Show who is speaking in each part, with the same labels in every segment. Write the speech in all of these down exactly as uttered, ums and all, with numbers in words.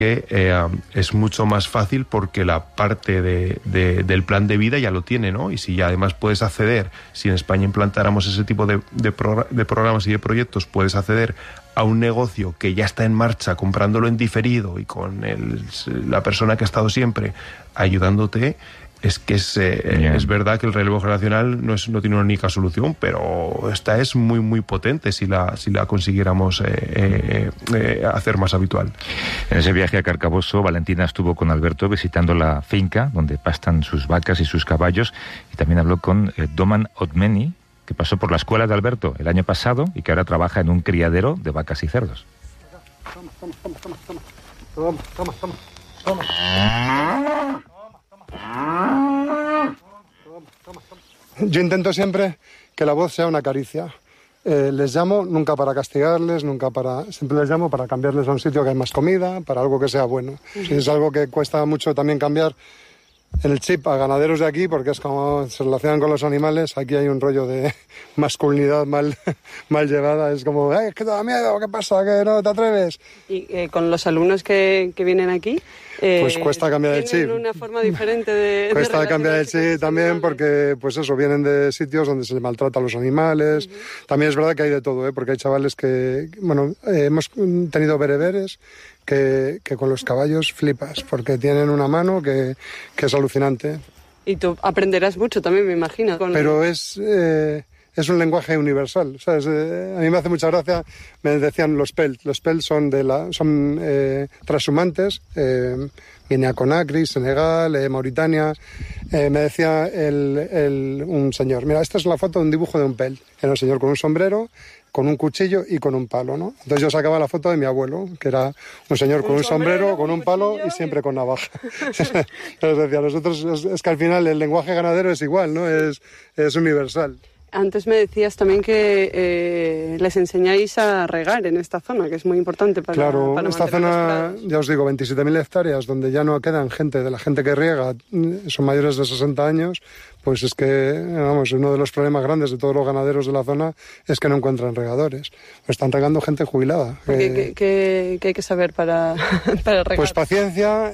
Speaker 1: que eh, es mucho más fácil porque la parte de, de, del plan de vida ya lo tiene, ¿no? Y si ya además puedes acceder, si en España implantáramos ese tipo de, de, progr- de programas y de proyectos, puedes acceder a un negocio que ya está en marcha, comprándolo en diferido y con el, la persona que ha estado siempre ayudándote. Es que es, eh, es verdad que el relevo generacional no, es, no tiene una única solución, pero esta es muy, muy potente si la, si la consiguiéramos eh, eh, eh, hacer más habitual.
Speaker 2: En ese viaje a Carcaboso, Valentina estuvo con Alberto visitando la finca donde pastan sus vacas y sus caballos, y también habló con eh, Doman Otmeni, que pasó por la escuela de Alberto el año pasado y que ahora trabaja en un criadero de vacas y cerdos.
Speaker 3: Toma, toma, toma, toma, toma, toma, toma, toma, toma. Yo intento siempre que la voz sea una caricia. Eh, les llamo nunca para castigarles, nunca para... Siempre les llamo para cambiarles a un sitio que hay más comida, para algo que sea bueno. Uh-huh. Si es algo que cuesta mucho también cambiar el chip a ganaderos de aquí, porque es como se relacionan con los animales. Aquí hay un rollo de masculinidad mal, mal llevada. Es como, ¡ay, es que te da miedo! ¿Qué pasa? ¿Que no te atreves?
Speaker 4: Y eh, con los alumnos que, que vienen aquí... Eh,
Speaker 3: pues cuesta cambiar el chip.
Speaker 4: Tienen una forma diferente de...
Speaker 3: Cuesta
Speaker 4: de
Speaker 3: cambiar el chip también porque, pues eso, vienen de sitios donde se maltrata a los animales. Uh-huh. También es verdad que hay de todo, ¿eh? Porque hay chavales que... Bueno, eh, hemos tenido bereberes que, que con los caballos flipas, porque tienen una mano que, que es alucinante.
Speaker 4: Y tú aprenderás mucho también, me imagino. Con...
Speaker 3: Pero es... Eh, es un lenguaje universal, ¿sabes? Eh, a mí me hace mucha gracia, me decían los pelt. Los pelt son, de la, son eh, transhumantes, eh, Guinea Conakry, Senegal, eh, Mauritania. Eh, me decía el, el, un señor, mira, esta es la foto de un dibujo de un pelt. Era un señor con un sombrero, con un cuchillo y con un palo, ¿no? Entonces yo sacaba la foto de mi abuelo, que era un señor con un, un sombrero, sombrero, con un, un palo y siempre con navaja. Entonces decía, nosotros, es, es que al final el lenguaje ganadero es igual, ¿no? Es, es universal.
Speaker 4: Antes me decías también que eh, les enseñáis a regar en esta zona, que es muy importante para
Speaker 3: Claro,
Speaker 4: para
Speaker 3: esta zona, ya os digo, veintisiete mil hectáreas, donde ya no quedan gente, de la gente que riega, son mayores de sesenta años, pues es que, vamos, uno de los problemas grandes de todos los ganaderos de la zona es que no encuentran regadores. Están regando gente jubilada.
Speaker 4: ¿Qué,
Speaker 3: eh,
Speaker 4: qué, qué, qué hay que saber para, para regar?
Speaker 3: Pues paciencia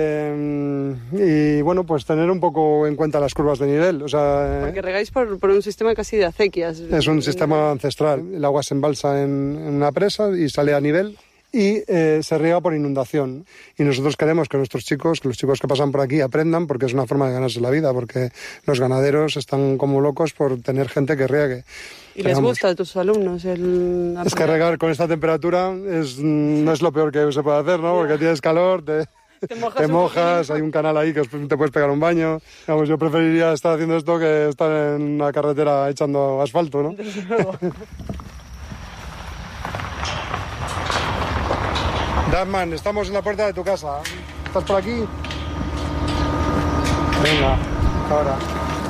Speaker 3: eh, y, bueno, pues tener un poco en cuenta las curvas de nivel. O sea,
Speaker 4: Porque regáis por, por un sistema casi de acequias.
Speaker 3: Es un sistema ancestral. El agua se embalsa en, en una presa y sale a nivel y eh, se riega por inundación. Y nosotros queremos que nuestros chicos, que los chicos que pasan por aquí aprendan, porque es una forma de ganarse la vida, porque los ganaderos están como locos por tener gente que riegue.
Speaker 4: ¿Y les gusta a tus alumnos el...?
Speaker 3: Es que regar con esta temperatura es, no es lo peor que se puede hacer, ¿no? Porque tienes calor, te...
Speaker 4: Te mojas,
Speaker 3: te mojas hay un canal ahí que te puedes pegar un baño. Vamos, yo preferiría estar haciendo esto que estar en una carretera echando asfalto, ¿no?
Speaker 4: Desde luego.
Speaker 3: Darman, estamos en la puerta de tu casa. ¿Estás por aquí? Venga, ahora.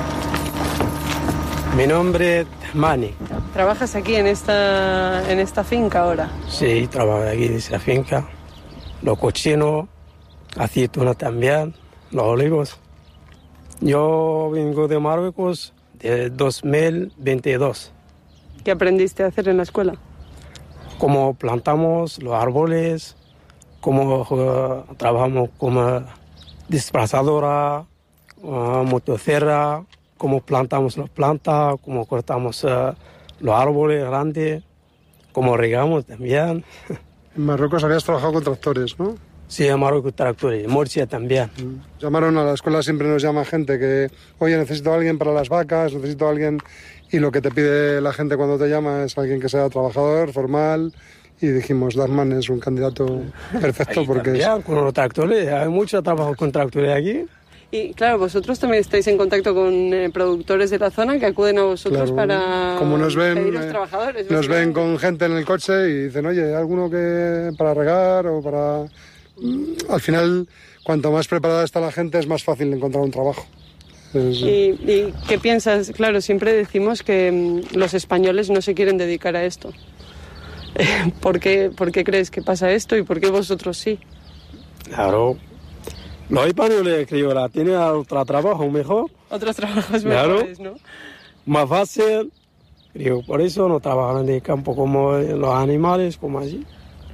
Speaker 5: Mi nombre es Mani.
Speaker 4: ¿Trabajas aquí en esta, en esta finca ahora?
Speaker 5: Sí, trabajo aquí en esta finca. Los cochinos, aceituna también, los olivos. Yo vengo de Marruecos de dos mil veintidós.
Speaker 4: ¿Qué aprendiste a hacer en la escuela?
Speaker 5: Cómo plantamos los árboles, cómo uh, trabajamos como desplazadora, uh, motosierra, cómo plantamos las plantas, cómo cortamos uh, los árboles grandes, cómo regamos también.
Speaker 3: En Marruecos habías trabajado con tractores, ¿no?
Speaker 5: Sí, en Marruecos tractores, en Murcia también.
Speaker 3: Llamaron a la escuela, siempre nos llama gente que, oye, necesito a alguien para las vacas, necesito a alguien... Y lo que te pide la gente cuando te llama es alguien que sea trabajador, formal. Y dijimos, Darman es un candidato perfecto. Ahí porque
Speaker 5: también,
Speaker 3: es...
Speaker 5: con los tractores, hay mucho trabajo con tractores aquí.
Speaker 4: Y claro, vosotros también estáis en contacto con eh, productores de la zona que acuden a vosotros, claro, para
Speaker 3: como nos ven,
Speaker 4: pediros
Speaker 3: eh,
Speaker 4: trabajadores.
Speaker 3: Nos ven con gente en el coche y dicen, oye, ¿hay alguno que para regar o para...? Al final, cuanto más preparada está la gente, es más fácil encontrar un trabajo. Es...
Speaker 4: ¿Y, ¿Y qué piensas? Claro, siempre decimos que mmm, los españoles no se quieren dedicar a esto. ¿Por qué, ¿Por qué crees que pasa esto y por qué vosotros sí?
Speaker 5: Claro, los españoles, creo, la tienen otro trabajo mejor.
Speaker 4: Otros trabajos
Speaker 5: claro,
Speaker 4: mejores, ¿no?
Speaker 5: Más fácil, creo, por eso no trabajan en el campo como los animales, como así.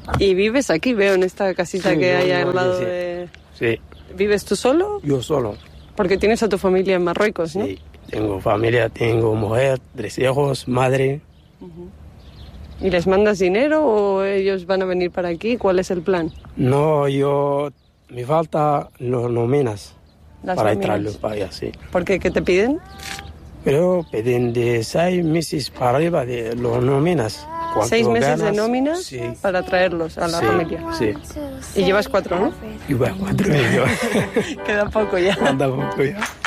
Speaker 4: ¿Y vives aquí? Veo en esta casita
Speaker 5: Sí,
Speaker 4: que
Speaker 5: yo
Speaker 4: hay
Speaker 5: vivo
Speaker 4: al lado
Speaker 5: aquí, sí.
Speaker 4: de...
Speaker 5: Sí,
Speaker 4: ¿Vives tú solo?
Speaker 5: yo solo.
Speaker 4: Porque tienes a tu familia en Marruecos, ¿no?
Speaker 5: Sí, tengo familia, tengo mujer, tres hijos, madre.
Speaker 4: ¿Y les mandas dinero o ellos van a venir para aquí? ¿Cuál es el plan?
Speaker 5: No, yo... Me falta los nóminas
Speaker 4: Las
Speaker 5: para
Speaker 4: nóminas.
Speaker 5: traerlos para allá, sí.
Speaker 4: ¿Por qué? ¿Qué te piden?
Speaker 5: Pero piden de seis meses para arriba de los nóminas. ¿Cuánto
Speaker 4: ¿Seis meses de
Speaker 5: ganas?
Speaker 4: nóminas
Speaker 5: Sí.
Speaker 4: para traerlos a la
Speaker 5: Sí,
Speaker 4: familia?
Speaker 5: sí.
Speaker 4: Y llevas cuatro, ¿no?
Speaker 5: Y va cuatro y yo.
Speaker 4: Queda poco ya.
Speaker 5: Anda poco ya.